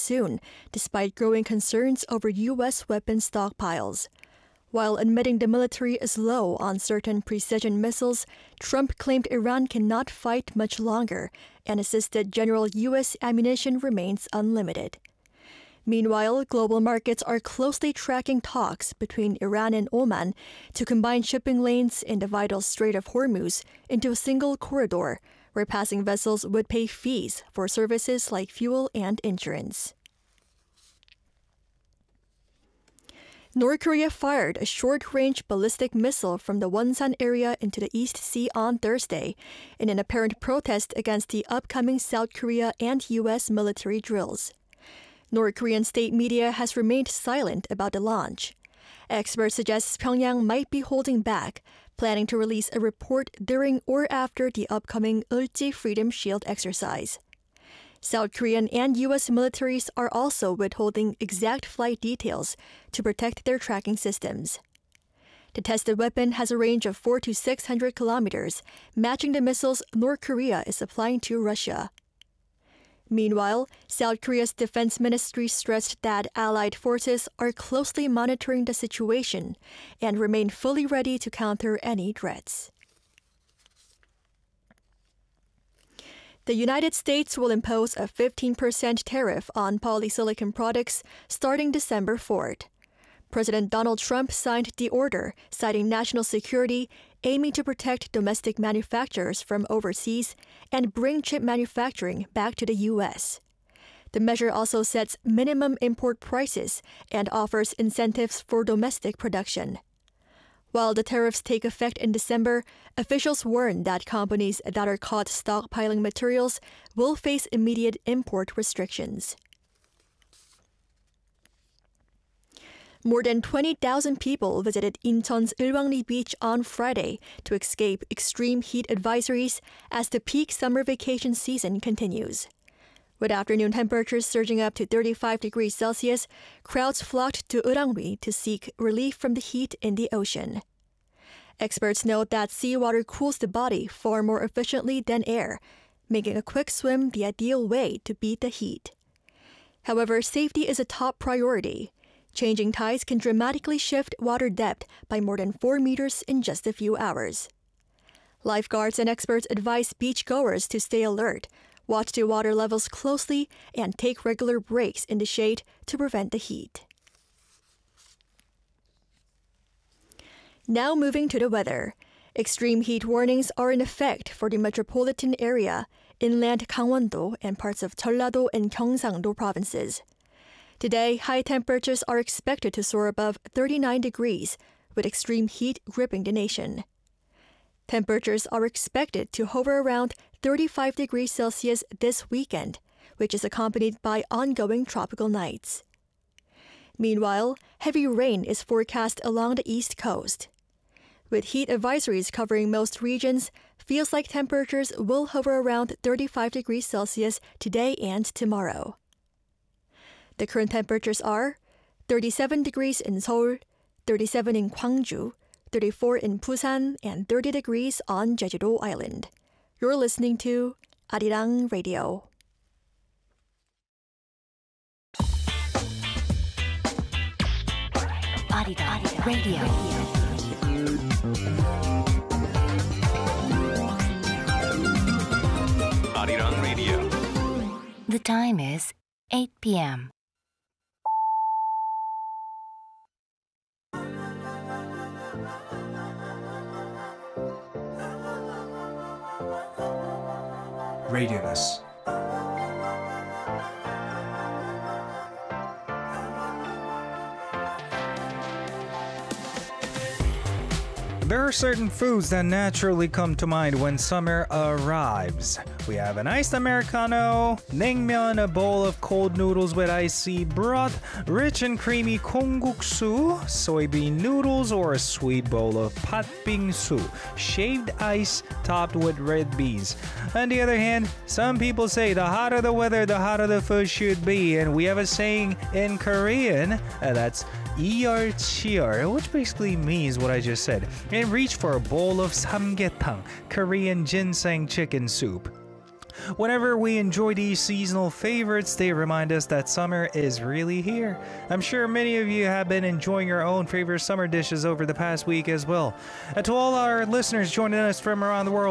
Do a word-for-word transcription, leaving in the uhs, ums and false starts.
soon, despite growing concerns over U S weapons stockpiles. While admitting the military is low on certain precision missiles, Trump claimed Iran cannot fight much longer and insisted general U S ammunition remains unlimited. Meanwhile, global markets are closely tracking talks between Iran and Oman to combine shipping lanes in the vital Strait of Hormuz into a single corridor, where passing vessels would pay fees for services like fuel and insurance. North Korea fired a short-range ballistic missile from the Wonsan area into the East Sea on Thursday in an apparent protest against the upcoming South Korea and U S military drills. North Korean state media has remained silent about the launch. Experts suggest Pyongyang might be holding back, planning to release a report during or after the upcoming Ulchi Freedom Shield exercise. South Korean and U S militaries are also withholding exact flight details to protect their tracking systems. The tested weapon has a range of four to six hundred kilometers, matching the missiles North Korea is supplying to Russia. Meanwhile, South Korea's defense ministry stressed that allied forces are closely monitoring the situation and remain fully ready to counter any threats. The United States will impose a fifteen percent tariff on polysilicon products starting December fourth. President Donald Trump signed the order, citing national security, aiming to protect domestic manufacturers from overseas and bring chip manufacturing back to the U S. The measure also sets minimum import prices and offers incentives for domestic production. While the tariffs take effect in December, officials warn that companies that are caught stockpiling materials will face immediate import restrictions. More than twenty thousand people visited Incheon's Ilwangri Beach on Friday to escape extreme heat advisories as the peak summer vacation season continues. With afternoon temperatures surging up to thirty-five degrees Celsius, crowds flocked to Urangri to seek relief from the heat in the ocean. Experts note that seawater cools the body far more efficiently than air, making a quick swim the ideal way to beat the heat. However, safety is a top priority. Changing tides can dramatically shift water depth by more than four meters in just a few hours. Lifeguards and experts advise beachgoers to stay alert, watch the water levels closely, and take regular breaks in the shade to prevent the heat. Now moving to the weather. Extreme heat warnings are in effect for the metropolitan area, inland Gangwon-do, and parts of Jeollado and Gyeongsang-do provinces. Today, high temperatures are expected to soar above thirty-nine degrees, with extreme heat gripping the nation. Temperatures are expected to hover around thirty-five degrees Celsius this weekend, which is accompanied by ongoing tropical nights. Meanwhile, heavy rain is forecast along the east coast. With heat advisories covering most regions, feels like temperatures will hover around thirty-five degrees Celsius today and tomorrow. The current temperatures are thirty-seven degrees in Seoul, thirty-seven in Gwangju, thirty-four in Busan, and thirty degrees on Jeju-do Island. You're listening to Arirang Radio. Arirang Radio. Arirang Radio. The time is eight p.m. Radio News. There are certain foods that naturally come to mind when summer arrives. We have an iced Americano, naengmyeon, a bowl of cold noodles with icy broth, rich and creamy kongguksu, soybean noodles, or a sweet bowl of patbingsu, shaved ice topped with red beans. On the other hand, some people say the hotter the weather, the hotter the food should be, and we have a saying in Korean, uh, that's 이열치열, which basically means what I just said, and reach for a bowl of samgyetang, Korean ginseng chicken soup. Whenever we enjoy these seasonal favorites, they remind us that summer is really here. I'm sure many of you have been enjoying your own favorite summer dishes over the past week as well. And to all our listeners joining us from around the world,